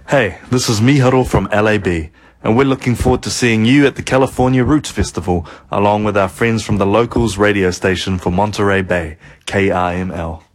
Hey, this is Miharu from LAB, and we're looking forward to seeing you at the California Roots Festival, along with our friends from the Locals radio station for Monterey Bay, KIML.